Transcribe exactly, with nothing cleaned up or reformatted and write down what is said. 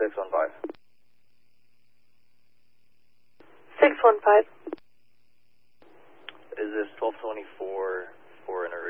six one five. six one five. Is this twelve twenty-four for an